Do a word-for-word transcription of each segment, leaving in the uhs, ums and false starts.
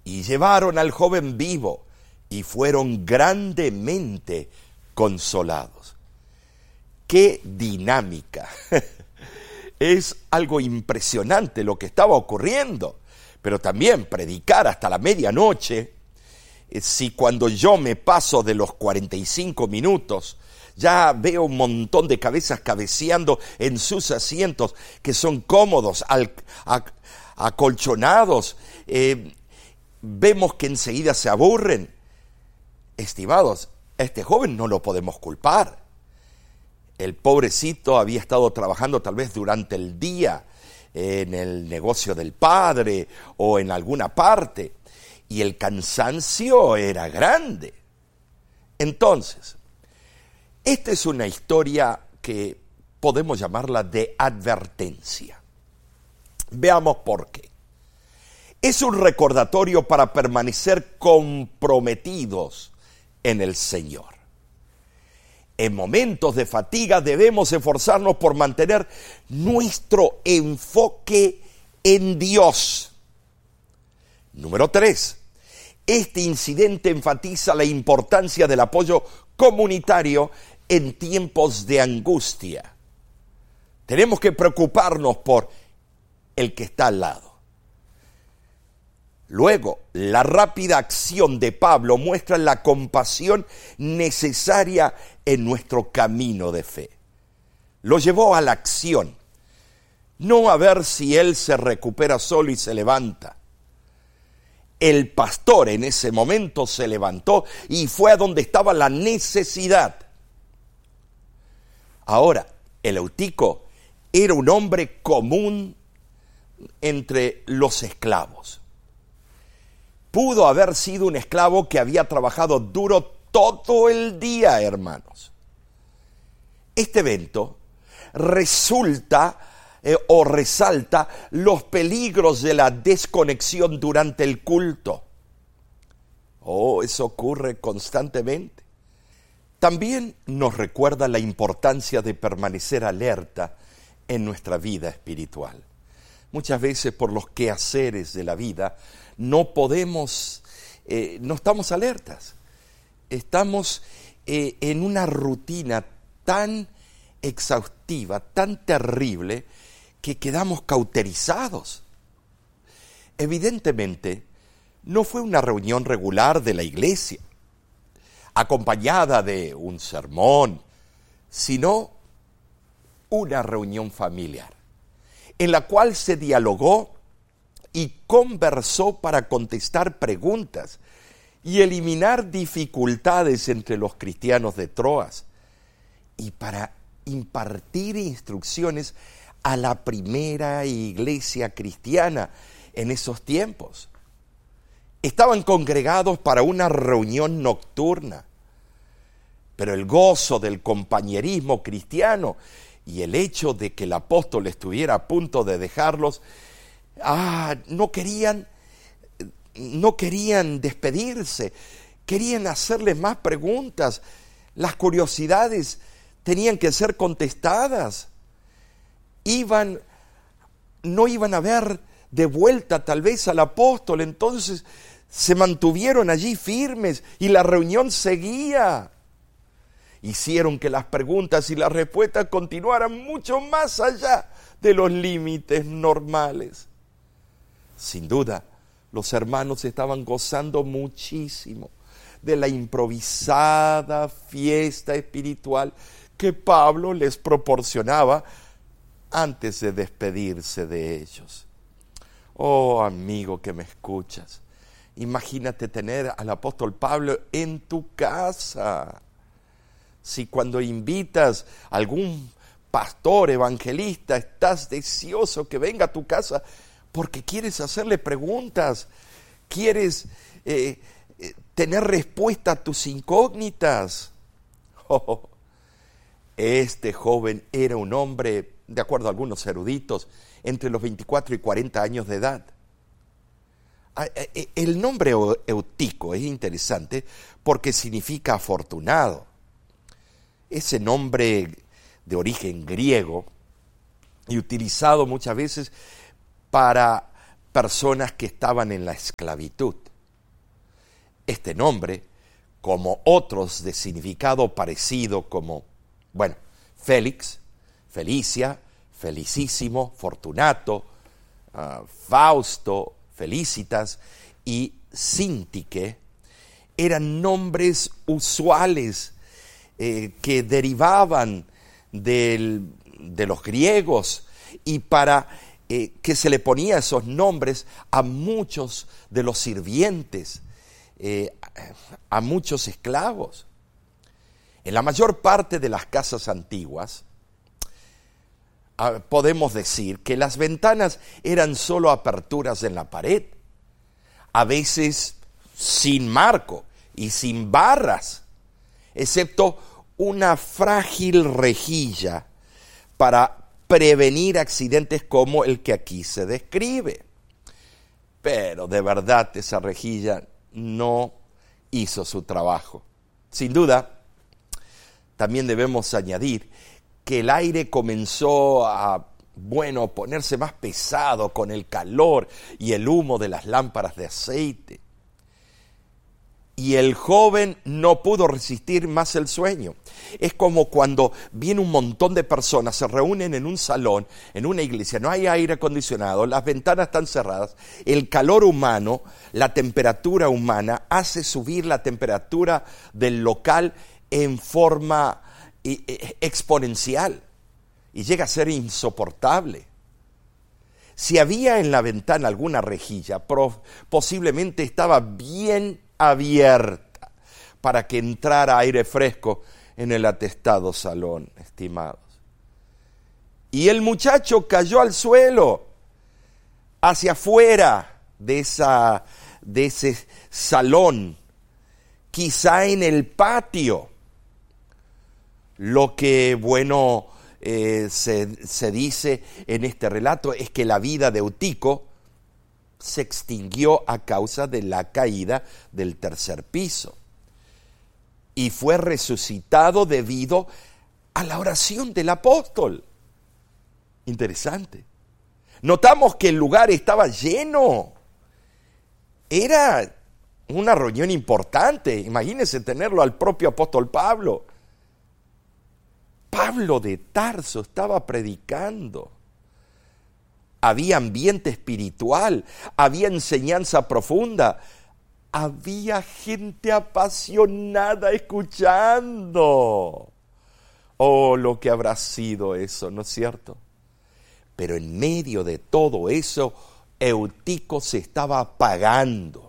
y llevaron al joven vivo y fueron grandemente consolados. ¡Qué dinámica! Es algo impresionante lo que estaba ocurriendo, pero también predicar hasta la medianoche. Si cuando yo me paso de los cuarenta y cinco minutos, ya veo un montón de cabezas cabeceando en sus asientos que son cómodos, al, a, acolchonados, eh, vemos que enseguida se aburren. Estimados, a este joven no lo podemos culpar. El pobrecito había estado trabajando tal vez durante el día en el negocio del padre o en alguna parte, y el cansancio era grande. Entonces, esta es una historia que podemos llamarla de advertencia. Veamos por qué. Es un recordatorio para permanecer comprometidos en el Señor. En momentos de fatiga debemos esforzarnos por mantener nuestro enfoque en Dios. Número tres. Este incidente enfatiza la importancia del apoyo comunitario en tiempos de angustia. Tenemos que preocuparnos por el que está al lado. Luego, la rápida acción de Pablo muestra la compasión necesaria en nuestro camino de fe. Lo llevó a la acción, no a ver si él se recupera solo y se levanta. El pastor en ese momento se levantó y fue a donde estaba la necesidad. Ahora, el Eutico era un hombre común entre los esclavos. Pudo haber sido un esclavo que había trabajado duro todo el día, hermanos. Este evento resulta eh, o resalta los peligros de la desconexión durante el culto. Oh, eso ocurre constantemente. También nos recuerda la importancia de permanecer alerta en nuestra vida espiritual. Muchas veces por los quehaceres de la vida no podemos, eh, no estamos alertas. Estamos eh, en una rutina tan exhaustiva, tan terrible, que quedamos cauterizados. Evidentemente, no fue una reunión regular de la iglesia, acompañada de un sermón, sino una reunión familiar, en la cual se dialogó y conversó para contestar preguntas y eliminar dificultades entre los cristianos de Troas, y para impartir instrucciones a la primera iglesia cristiana en esos tiempos. Estaban congregados para una reunión nocturna, pero el gozo del compañerismo cristiano y el hecho de que el apóstol estuviera a punto de dejarlos, ah, no querían, no querían despedirse, querían hacerles más preguntas. Las curiosidades tenían que ser contestadas. Iban, no iban a ver de vuelta tal vez al apóstol, entonces se mantuvieron allí firmes y la reunión seguía. Hicieron que las preguntas y las respuestas continuaran mucho más allá de los límites normales. Sin duda, los hermanos estaban gozando muchísimo de la improvisada fiesta espiritual que Pablo les proporcionaba antes de despedirse de ellos. Oh, amigo que me escuchas, imagínate tener al apóstol Pablo en tu casa. Si cuando invitas a algún pastor, evangelista, estás deseoso que venga a tu casa porque quieres hacerle preguntas, quieres eh, eh, tener respuesta a tus incógnitas. Oh, este joven era un hombre, de acuerdo a algunos eruditos, entre los veinticuatro y cuarenta años de edad. El nombre Eutico es interesante porque significa afortunado. Ese nombre de origen griego y utilizado muchas veces para personas que estaban en la esclavitud. Este nombre, como otros de significado parecido como, bueno, Félix, Felicia, Felicísimo, Fortunato, uh, Fausto, Felicitas y Sintique, eran nombres usuales eh, que derivaban del, de los griegos y para eh, que se le ponía esos nombres a muchos de los sirvientes, eh, a muchos esclavos. En la mayor parte de las casas antiguas, ah, podemos decir que las ventanas eran solo aperturas en la pared, a veces sin marco y sin barras, excepto una frágil rejilla para prevenir accidentes como el que aquí se describe. Pero de verdad esa rejilla no hizo su trabajo. Sin duda, también debemos añadir que el aire comenzó a, bueno, ponerse más pesado con el calor y el humo de las lámparas de aceite. Y el joven no pudo resistir más el sueño. Es como cuando viene un montón de personas, se reúnen en un salón, en una iglesia, no hay aire acondicionado, las ventanas están cerradas, el calor humano, la temperatura humana hace subir la temperatura del local en forma exponencial y llega a ser insoportable. Si había en la ventana alguna rejilla, posiblemente estaba bien abierta para que entrara aire fresco en el atestado salón, estimados. Y el muchacho cayó al suelo, hacia afuera de, esa, de ese salón, quizá en el patio. Lo que, bueno, eh, se, se dice en este relato es que la vida de Eutico se extinguió a causa de la caída del tercer piso y fue resucitado debido a la oración del apóstol. Interesante. Notamos que el lugar estaba lleno. Era una reunión importante. Imagínense tenerlo al propio apóstol Pablo. Pablo de Tarso estaba predicando. Había ambiente espiritual, había enseñanza profunda, había gente apasionada escuchando. Oh, lo que habrá sido eso, ¿no es cierto? Pero en medio de todo eso, Eutico se estaba apagando.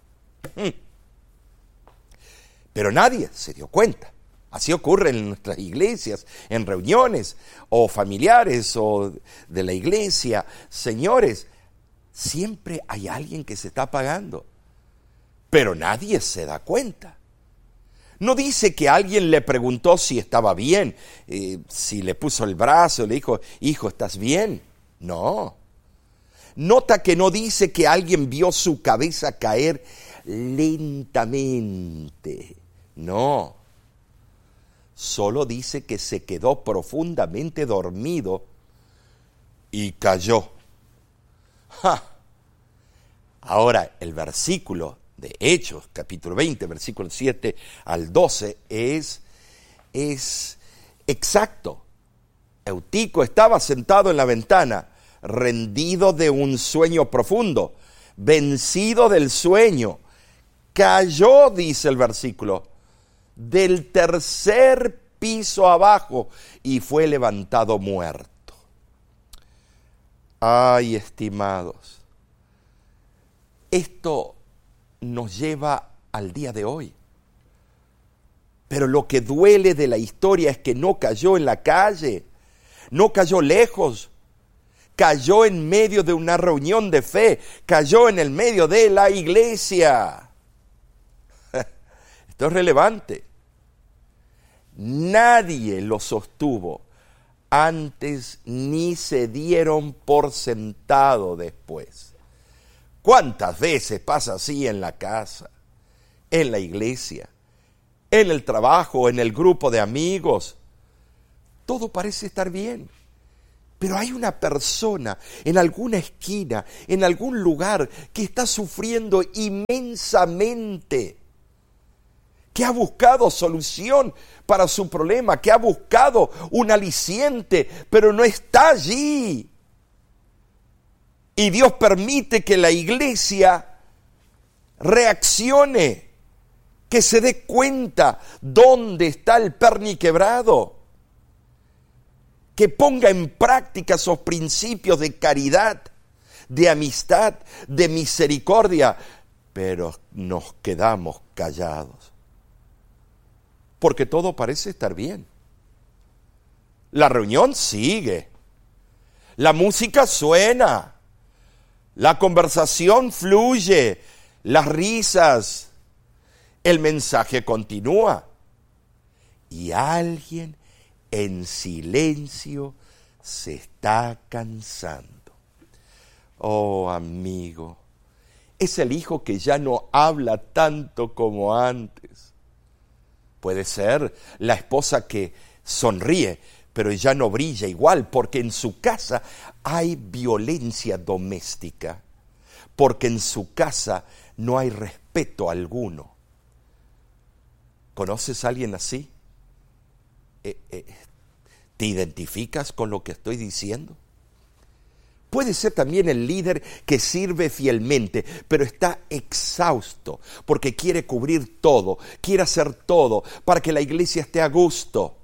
Pero nadie se dio cuenta. Así ocurre en nuestras iglesias, en reuniones o familiares o de la iglesia. Señores, siempre hay alguien que se está apagando, pero nadie se da cuenta. No dice que alguien le preguntó si estaba bien, eh, si le puso el brazo, le dijo, hijo, ¿estás bien? No. Nota que no dice que alguien vio su cabeza caer lentamente. No. Solo dice que se quedó profundamente dormido y cayó. ¡Ja! Ahora, el versículo de Hechos, capítulo veinte, versículo siete al doce, es, es exacto. Eutico estaba sentado en la ventana, rendido de un sueño profundo, vencido del sueño. Cayó, dice el versículo, del tercer piso abajo y fue levantado muerto. Ay, estimados, esto nos lleva al día de hoy. Pero lo que duele de la historia es que no cayó en la calle, no cayó lejos, cayó en medio de una reunión de fe, cayó en el medio de la iglesia. Esto es relevante. Nadie lo sostuvo antes ni se dieron por sentado después. ¿Cuántas veces pasa así en la casa, en la iglesia, en el trabajo, en el grupo de amigos? Todo parece estar bien, pero hay una persona en alguna esquina, en algún lugar, que está sufriendo inmensamente. que ha buscado solución para su problema, que ha buscado un aliciente, pero no está allí. Y Dios permite que la iglesia reaccione, que se dé cuenta dónde está el perniquebrado, que ponga en práctica esos principios de caridad, de amistad, de misericordia, pero nos quedamos callados, porque todo parece estar bien. La reunión sigue, la música suena, la conversación fluye, las risas, el mensaje continúa. Y alguien en silencio se está cansando. Oh, amigo, es el hijo que ya no habla tanto como antes. Puede ser la esposa que sonríe, pero ya no brilla igual, porque en su casa hay violencia doméstica, porque en su casa no hay respeto alguno. ¿Conoces a alguien así? Eh, eh, ¿Te identificas con lo que estoy diciendo? Puede ser también el líder que sirve fielmente, pero está exhausto porque quiere cubrir todo, quiere hacer todo para que la iglesia esté a gusto.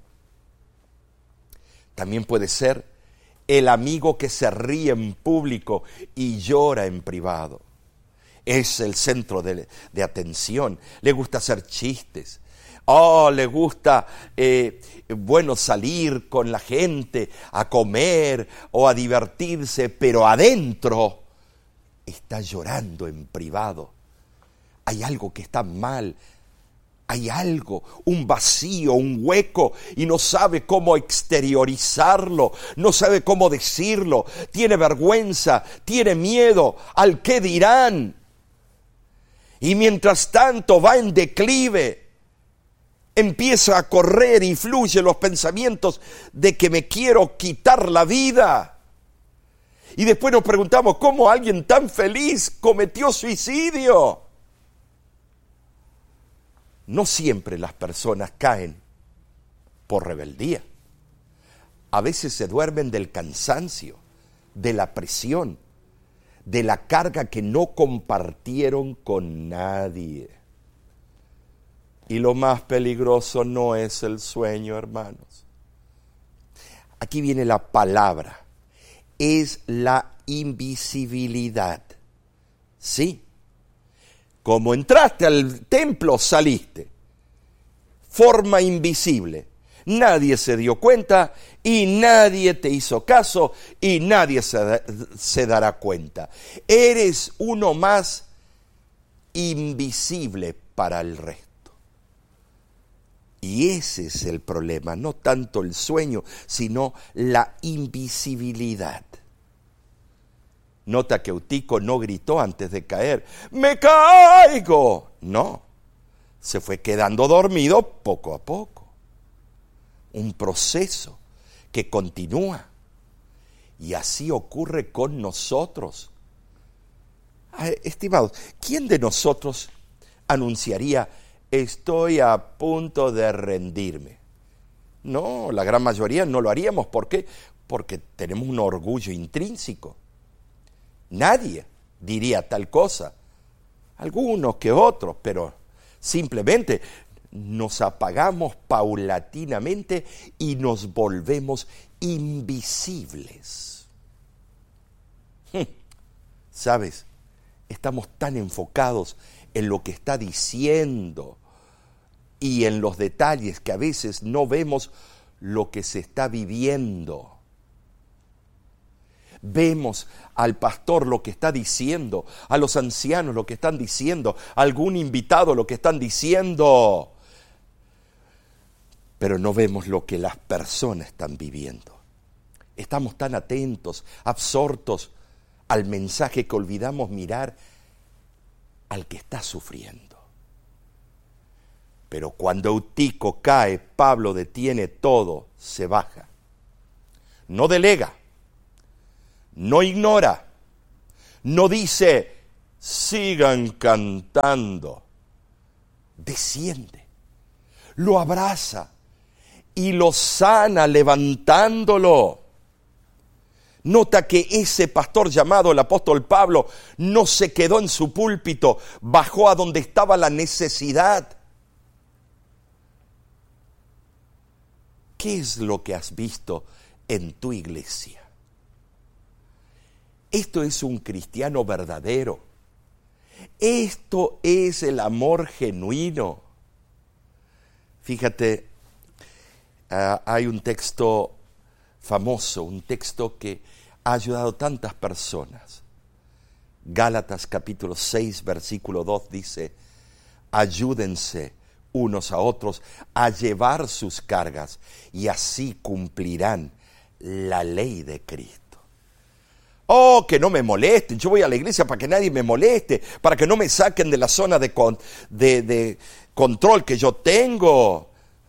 También puede ser el amigo que se ríe en público y llora en privado. Es el centro de, de atención, le gusta hacer chistes. Oh, le gusta, eh, bueno, salir con la gente a comer o a divertirse, pero adentro está llorando en privado. Hay algo que está mal, hay algo, un vacío, un hueco, y no sabe cómo exteriorizarlo, no sabe cómo decirlo, tiene vergüenza, tiene miedo al qué dirán. Y mientras tanto va en declive. Empieza a correr y fluye los pensamientos de que me quiero quitar la vida. Y después nos preguntamos, ¿cómo alguien tan feliz cometió suicidio? No siempre las personas caen por rebeldía. A veces se duermen del cansancio, de la presión, de la carga que no compartieron con nadie. Y lo más peligroso no es el sueño, hermanos. Aquí viene la palabra. Es la invisibilidad. Sí. Como entraste al templo, saliste. Forma invisible. Nadie se dio cuenta y nadie te hizo caso y nadie se, se dará cuenta. Eres uno más invisible para el resto. Y ese es el problema, no tanto el sueño, sino la invisibilidad. Nota que Eutico no gritó antes de caer, ¡me caigo! No, se fue quedando dormido poco a poco. Un proceso que continúa. Y así ocurre con nosotros. Ay, estimados, ¿quién de nosotros anunciaría: estoy a punto de rendirme? No, la gran mayoría no lo haríamos. ¿Por qué? Porque tenemos un orgullo intrínseco. Nadie diría tal cosa. Algunos que otros, pero simplemente nos apagamos paulatinamente y nos volvemos invisibles. ¿Sabes? Estamos tan enfocados en lo que está diciendo y en los detalles que a veces no vemos lo que se está viviendo. Vemos al pastor lo que está diciendo, a los ancianos lo que están diciendo, a algún invitado lo que están diciendo, pero no vemos lo que las personas están viviendo. Estamos tan atentos, absortos al mensaje que olvidamos mirar al que está sufriendo. Pero cuando Eutico cae, Pablo detiene todo, se baja. No delega, no ignora, no dice, sigan cantando. Desciende lo abraza y lo sana levantándolo. Nota que ese pastor llamado el apóstol Pablo no se quedó en su púlpito, bajó a donde estaba la necesidad. ¿Qué es lo que has visto en tu iglesia? Esto es un cristiano verdadero. Esto es el amor genuino. Fíjate, uh, hay un texto famoso, un texto que ha ayudado a tantas personas. Gálatas capítulo seis, versículo dos dice, ayúdense unos a otros a llevar sus cargas y así cumplirán la ley de Cristo. Oh, que no me molesten, yo voy a la iglesia para que nadie me moleste, para que no me saquen de la zona de, con, de, de control que yo tengo.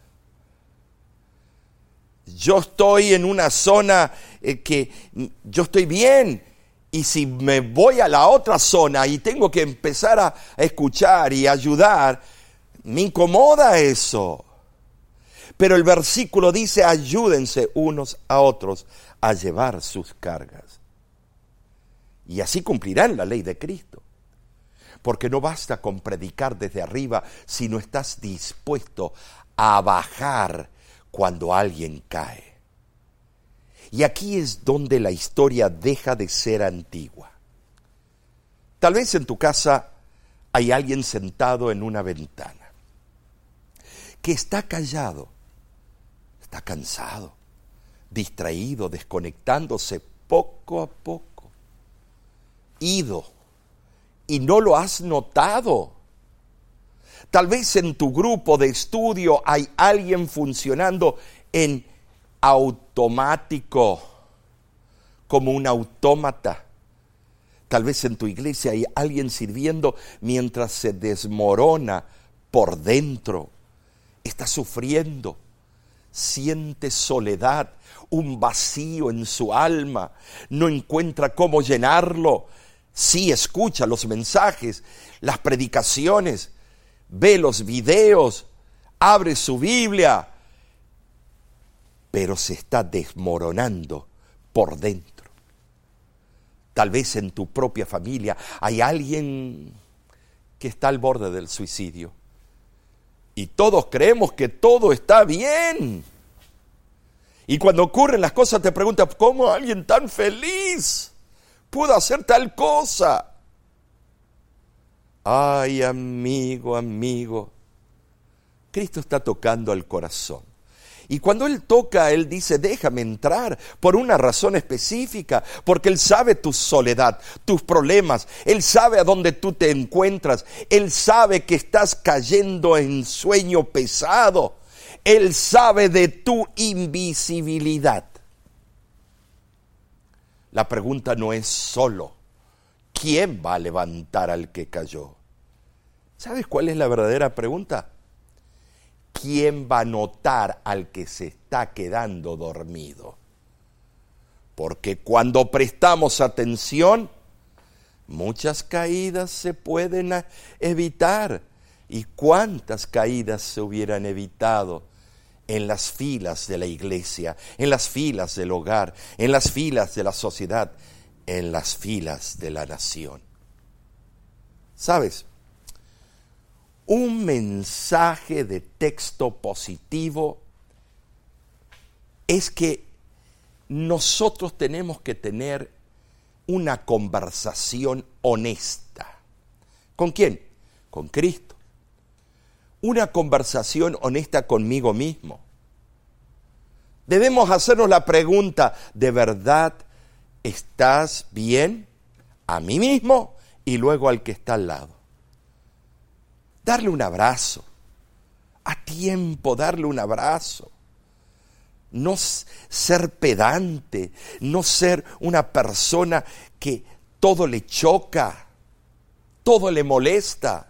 Yo estoy en una zona eh, que yo estoy bien, y si me voy a la otra zona y tengo que empezar a, a escuchar y ayudar, me incomoda eso. Pero el versículo dice, ayúdense unos a otros a llevar sus cargas. Y así cumplirán la ley de Cristo. Porque no basta con predicar desde arriba si no estás dispuesto a bajar cuando alguien cae. Y aquí es donde la historia deja de ser antigua. Tal vez en tu casa hay alguien sentado en una ventana que está callado, está cansado, distraído, desconectándose poco a poco. Ido y no lo has notado. Tal vez en tu grupo de estudio hay alguien funcionando en automático, como un autómata. Tal vez en tu iglesia hay alguien sirviendo mientras se desmorona por dentro. Está sufriendo, siente soledad, un vacío en su alma, no encuentra cómo llenarlo. Sí, escucha los mensajes, las predicaciones, ve los videos, abre su Biblia, pero se está desmoronando por dentro. Tal vez en tu propia familia hay alguien que está al borde del suicidio. Y todos creemos que todo está bien. Y cuando ocurren las cosas te preguntas, ¿cómo alguien tan feliz pudo hacer tal cosa? Ay, amigo, amigo, Cristo está tocando al corazón. Y cuando Él toca, Él dice, déjame entrar por una razón específica, porque Él sabe tu soledad, tus problemas, Él sabe a dónde tú te encuentras, Él sabe que estás cayendo en sueño pesado, Él sabe de tu invisibilidad. La pregunta no es solo, ¿quién va a levantar al que cayó? ¿Sabes cuál es la verdadera pregunta? ¿Quién va a notar al que se está quedando dormido? Porque cuando prestamos atención, muchas caídas se pueden evitar. ¿Y cuántas caídas se hubieran evitado en las filas de la iglesia, en las filas del hogar, en las filas de la sociedad, en las filas de la nación? ¿Sabes? Un mensaje de texto positivo es que nosotros tenemos que tener una conversación honesta. ¿Con quién? Con Cristo. Una conversación honesta conmigo mismo. Debemos hacernos la pregunta, ¿de verdad estás bien? A mí mismo y luego al que está al lado. Darle un abrazo, a tiempo darle un abrazo. No ser pedante, no ser una persona que todo le choca, todo le molesta.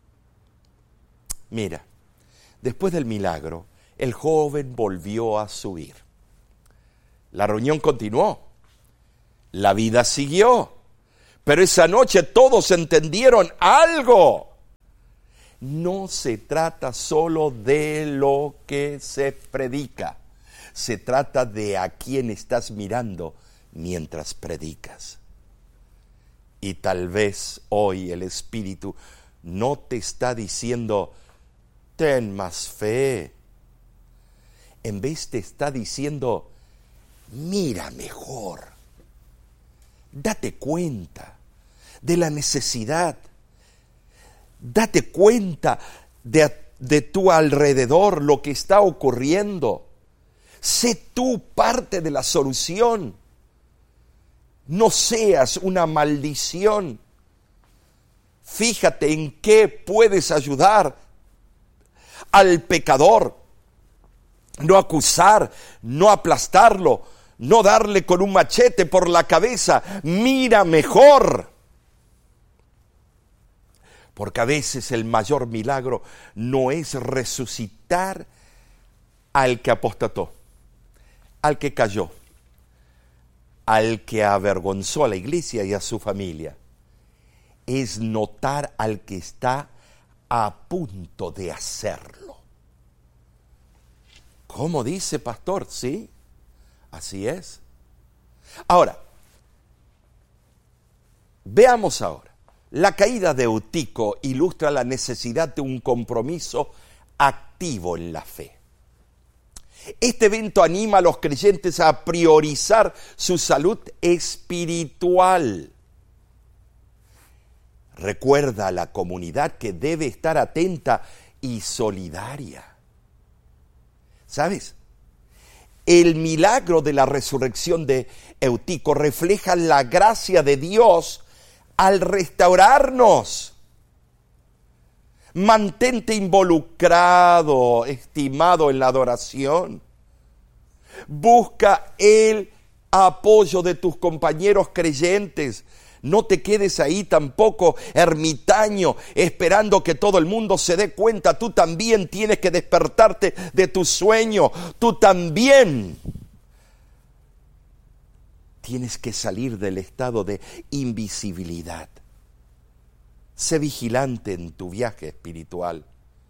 Mira, después del milagro, el joven volvió a subir. La reunión continuó, la vida siguió, pero esa noche todos entendieron algo. no se trata solo de lo que se predica, se trata de a quién estás mirando mientras predicas. Y tal vez hoy el Espíritu no te está diciendo, ten más fe. En vez te está diciendo, mira mejor. Date cuenta de la necesidad. Date cuenta de, de tu alrededor, lo que está ocurriendo. Sé tú parte de la solución. No seas una maldición. Fíjate en qué puedes ayudar al pecador. No acusar, no aplastarlo, no darle con un machete por la cabeza. Mira mejor. Porque a veces el mayor milagro no es resucitar al que apostató, al que cayó, al que avergonzó a la iglesia y a su familia. Es notar al que está a punto de hacerlo. ¿Cómo dice, pastor? Sí, así es. Ahora, veamos ahora. La caída de Eutico ilustra la necesidad de un compromiso activo en la fe. Este evento anima a los creyentes a priorizar su salud espiritual. Recuerda a la comunidad que debe estar atenta y solidaria. ¿Sabes? El milagro de la resurrección de Eutico refleja la gracia de Dios al restaurarnos. Mantente involucrado, estimado, en la adoración. Busca el apoyo de tus compañeros creyentes. No te quedes ahí tampoco ermitaño, esperando que todo el mundo se dé cuenta. Tú también tienes que despertarte de tu sueño. Tú también tienes que salir del estado de invisibilidad. Sé vigilante en tu viaje espiritual.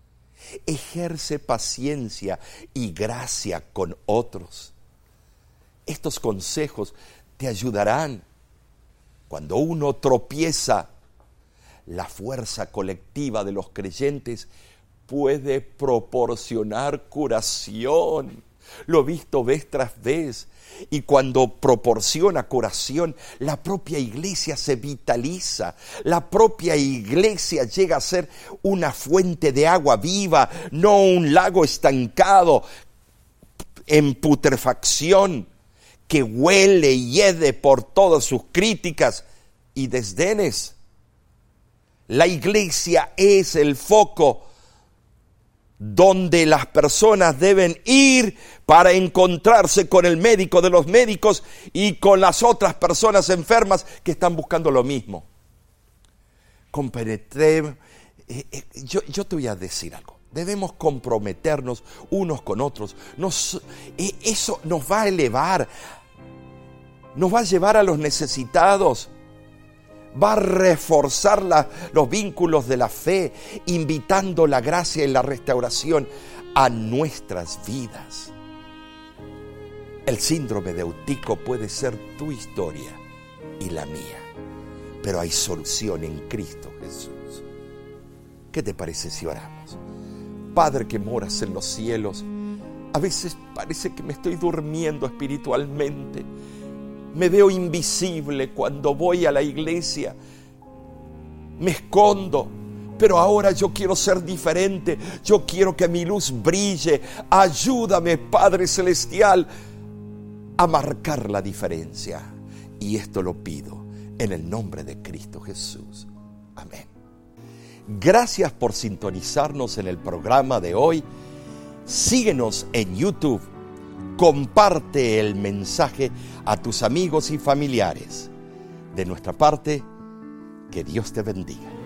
Ejerce paciencia y gracia con otros. Estos consejos te ayudarán. Cuando uno tropieza, la fuerza colectiva de los creyentes puede proporcionar curación. Lo he visto vez tras vez. Y cuando proporciona curación, la propia iglesia se vitaliza. La propia iglesia llega a ser una fuente de agua viva, no un lago estancado en putrefacción que huele y hiede por todas sus críticas y desdenes. La iglesia es el foco donde las personas deben ir para encontrarse con el médico de los médicos y con las otras personas enfermas que están buscando lo mismo. Compenetremos. Eh, eh, yo, yo te voy a decir algo. Debemos comprometernos unos con otros. Nos, eh, eso nos va a elevar, nos va a llevar a los necesitados. Va a reforzar la, los vínculos de la fe, invitando la gracia y la restauración a nuestras vidas. El síndrome de Eutico puede ser tu historia y la mía, pero hay solución en Cristo Jesús. ¿Qué te parece si oramos? Padre que moras en los cielos, a veces parece que me estoy durmiendo espiritualmente. Me veo invisible cuando voy a la iglesia. Me escondo. Pero ahora yo quiero ser diferente. Yo quiero que mi luz brille. Ayúdame, Padre Celestial, a marcar la diferencia. Y esto lo pido en el nombre de Cristo Jesús. Amén. Gracias por sintonizarnos en el programa de hoy. Síguenos en YouTube. Comparte el mensaje a tus amigos y familiares. De nuestra parte, que Dios te bendiga.